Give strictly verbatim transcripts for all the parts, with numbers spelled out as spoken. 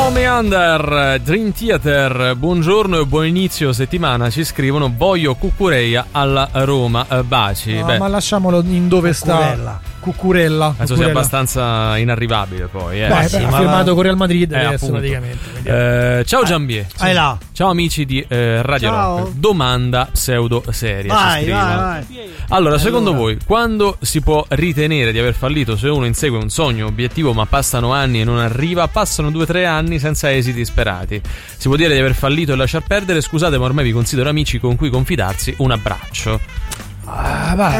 No Meander, Dream Theater, buongiorno e buon inizio settimana. Ci scrivono: voglio Cuccureia alla Roma. Baci. No, Beh, ma lasciamolo in dove Cucurella. sta Cucurella. penso sia abbastanza inarrivabile poi. Eh. Beh, sì, beh, ha ma firmato va- con Real Madrid Eh, adesso appunto. praticamente. Eh, ciao Giambie. Vai là. Ciao amici di eh, Radio Ciao. Rock. Domanda pseudo seria. ci Vai, scrivono. vai, vai. Allora, secondo Allora. voi, quando si può ritenere di aver fallito se uno insegue un sogno, obiettivo, ma passano anni e non arriva? Passano due o tre anni senza esiti sperati. Si può dire di aver fallito e lasciar perdere? Scusate, ma ormai vi considero amici con cui confidarsi. Un abbraccio. Ah, va.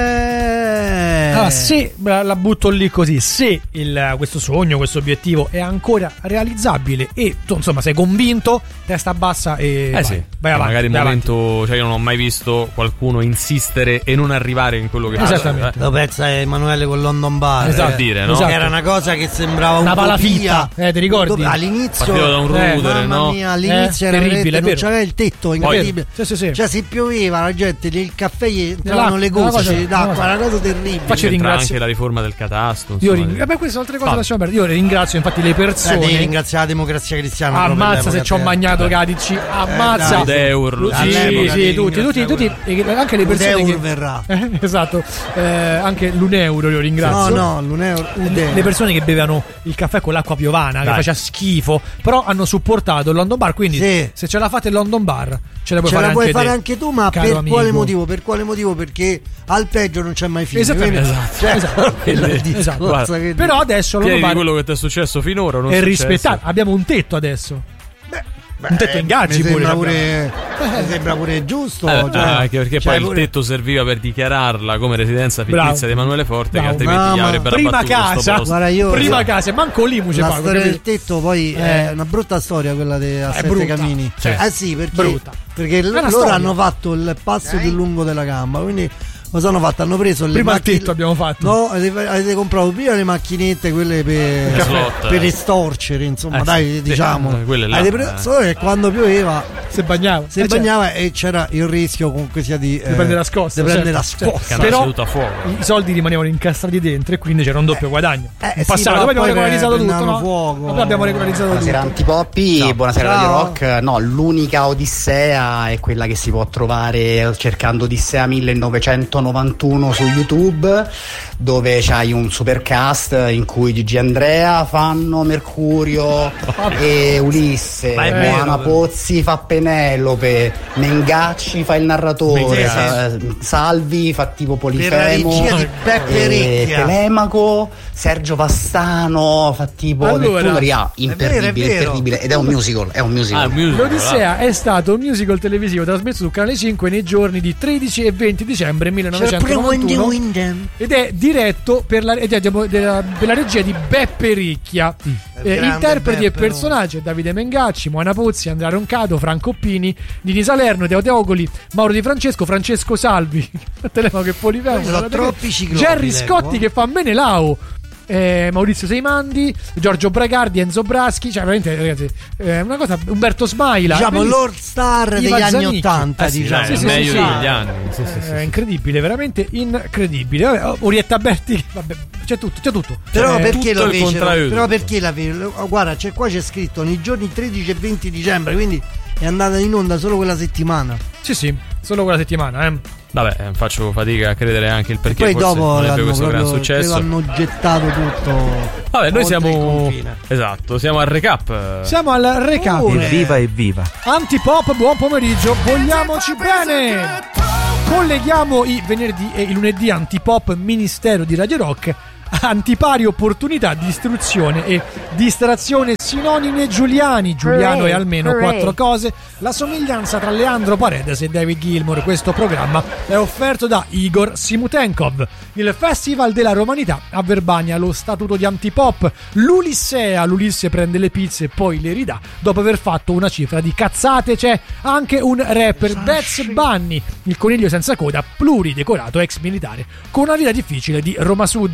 Eh. Allora, se la, la butto lì così, se il, questo sogno, questo obiettivo è ancora realizzabile e tu insomma sei convinto, testa bassa e Eh vai, sì, vai avanti. magari il vai momento, cioè io non ho mai visto qualcuno insistere e non arrivare in quello che Esattamente. faceva, Lo pensa Emanuele con London Bar. Esatto. eh. dire, no? Esatto. Era una cosa che sembrava Una utopia. palafitta, eh, ti ricordi? Dove all'inizio Partiva da un Eh, rudere, mamma no? mia, all'inizio Eh, era terribile, veramente, è non vero. c'aveva il tetto, incredibile. Sì, sì, sì. Cioè, se pioveva, la gente il caffè gli entravano L'acqua, le una gocce cosa- d'acqua, una cosa- una cosa terribile. Faccio C'entra ringrazio- anche la riforma del catasto. Io insomma. ring- vabbè, queste sono altre cose, Fa- lasciamo perdere. Io ringrazio infatti le Eh, devi persone. ringraziare la Democrazia Cristiana. proprio Ammazza se all'epoca, ci ho te. magnato Cadici, ammazza. dai. Udeur, Sì, Luigi. all'epoca sì, devi tutti, tutti, tutti, ringraziare e anche le persone Udeur che verrà. Eh, esatto, eh, anche l'un euro io ringrazio. No, no, non è un Le persone che bevevano il caffè con l'acqua piovana, che Dai. faceva schifo, però hanno supportato il London Bar. Quindi, Sì. se ce la fate il London Bar, ce la puoi Ce fare la puoi anche fare te, anche tu, ma caro per amico. quale motivo? Per quale motivo? Perché al peggio non c'è mai fine. Esattamente. Quindi- Esatto. cioè, Esatto. quello è il Quindi- discorso guarda, che- Però adesso il Chiedi London di Bar quello che ti è successo finora, non è successo. rispettato. Abbiamo un tetto adesso. Beh, un tetto ingaggi mi pure sembra abbiamo. pure, mi sembra pure giusto. Eh, cioè, anche perché cioè, poi pure- il tetto serviva per dichiararla come residenza fittizia Bravo. di Emanuele Forte, Bravo. che altrimenti gli Mamma. avrebbero Prima abbattuto sto casa, posto. Guarda, io prima io- casa, manco lì mu ci la pago, storia capito? del tetto poi Eh. è una brutta storia quella dei a È Sette brutta. Camini. Sì. Eh sì, perché, Brutta. perché l- una loro storia. hanno fatto il passo più lungo della gamba, quindi cosa hanno fatto? Hanno preso le Prima il macchine- tetto abbiamo fatto. No, avete, avete comprato prima le macchinette, quelle per, Le slot. per estorcere, insomma, Eh, dai, sì, diciamo. eh, quelle là, Avete preso- eh. solo che quando pioveva Se bagnava. si Eh, certo. bagnava e c'era il rischio comunque sia di, Di prendere la scossa, di prendere certo, la certo. scossa. Che Però- andava seduto a fuoco. I soldi rimanevano incastrati dentro e quindi c'era un doppio guadagno. eh, In sì, passato, però poi abbiamo poi regolarizzato tutto, prendevano no? fuoco. Vabbè, abbiamo regolarizzato Buonasera tutto. Antipoppi, Ciao. buonasera Ciao. Radio Rock. No, l'unica odissea è quella che si può trovare cercando Odissea millenovecentonovantuno su YouTube, dove c'hai un supercast in cui Gigi Andrea fanno Mercurio e Ulisse, Ma è Moana vero. Pozzi fa Penelope, Mengacci fa il narratore, Mengacci. Sa- Salvi fa tipo Per la Polifemo, regia di Beppe e Recchia. Telemaco, Sergio Pastano fa tipo Allora, Neptuneria, è vero, è imperdibile, vero. imperdibile, ed è un musical, è un musical. Ah, musical, L'Odissea è stato un musical televisivo trasmesso su Canale cinque nei giorni di tredici e venti dicembre C'era pure Wendy millenovecentonovantuno Windham. ed è diretto per la, ed è della- per la regia di Beppe Ricchia. Eh, grande interpreti e Beppe, personaggi: Davide Mengacci, Moana Pozzi, Andrea Roncato, Franco Oppini, Dini Salerno, Teo Teocoli, Mauro Di Francesco, Francesco Salvi, Telemaco che Polifemo, Sono guardate troppi che- ciclopi, Gerry leggo, Scotti eh. che fa Menelao. Eh, Maurizio Seimandi, Giorgio Bragardi, Enzo Braschi, cioè veramente ragazzi, eh, una cosa, Umberto Smaila, Diciamo bellissimo. Lord Star degli Ivan anni Zanicchi. ottanta, Eh sì, diciamo. dai, Sì, è sì, meglio sì, degli sì. anni. Sì, sì, sì, È sì. incredibile, veramente incredibile. Vabbè, Orietta Berti, vabbè, c'è tutto, c'è tutto. Però Eh, perché tutto lo il fecero? contrario di Però tutto. perché la fecero? Oh, guarda, c'è qua c'è scritto nei giorni tredici e venti dicembre, quindi è andata in onda solo quella settimana. Sì, sì, solo quella settimana, eh. Vabbè, eh, faccio fatica a credere anche il perché Poi forse dopo non ebbe l'hanno, questo gran proprio, successo. hanno gettato tutto. Vabbè, noi oltre il siamo confine. esatto, siamo al recap. Siamo al recap. Oh, Evviva, evviva. Antipop, buon pomeriggio, vogliamoci bene. Colleghiamo i venerdì e i lunedì Antipop Ministero di Radio Rock. Antipari opportunità di istruzione e distrazione sinonime giuliani. Giuliano è almeno quattro cose. La somiglianza tra Leandro Paredes e David Gilmour. Questo programma è offerto da Igor Simutenkov. Il Festival della Romanità a Verbania, lo statuto di Antipop, l'Ulissea. L'Ulisse prende le pizze e poi le ridà dopo aver fatto una cifra di cazzate. C'è anche un rapper, Baz Bunny, il coniglio senza coda, pluridecorato ex militare con una vita difficile di Roma Sud. Ma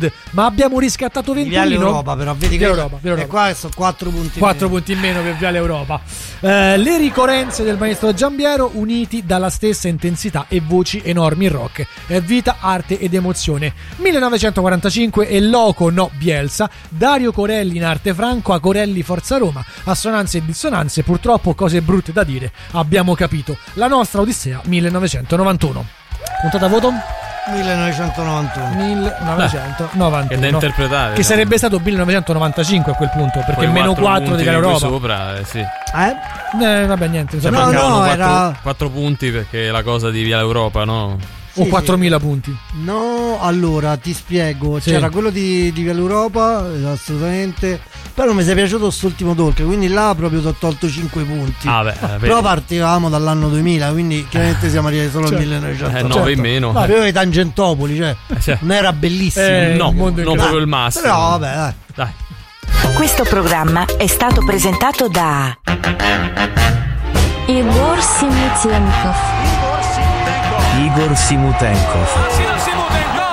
ma abbiamo riscattato Venturino. Viale Europa, però vedi che Viale Europa, Viale e qua sono quattro punti quattro meno. punti in meno per Viale Europa. Eh, le ricorrenze del maestro Giambiero uniti dalla stessa intensità e voci enormi in rock. È vita, arte ed emozione. millenovecentoquarantacinque e Loco no Bielsa, Dario Corelli in arte franco, a Corelli Forza Roma, assonanze e dissonanze, purtroppo cose brutte da dire. Abbiamo capito. La nostra Odissea millenovecentonovantuno. Puntata a voto? millenovecentonovantuno millenovecentonovantuno. Che da interpretare. Che sarebbe stato millenovecentonovantacinque a quel punto, perché Poi meno quattro quattro punti di Viale qui Europa. sopra, eh, sì. Eh? Eh, vabbè, niente. Cioè, No, mancavano no, quattro, era- quattro punti perché la cosa di Viale Europa, no? O Sì, quattromila punti. No, allora ti spiego. Sì. C'era quello di, di Viale Europa, eh, assolutamente. Però non mi sei piaciuto quest'ultimo talk, quindi là proprio ti ho tolto cinque punti. Ah, beh, eh, vedi. Però partivamo dall'anno duemila, quindi chiaramente siamo arrivati solo Certo. al millenovecento. Eh, nove certo. in meno. Ma avevo i Tangentopoli, cioè sì. non era bellissimo. Eh, no, un mondo non incredibile. proprio il massimo. Però vabbè, dai. Dai. Questo programma è stato presentato da Igor Simutenkov. Igor Simutenkov.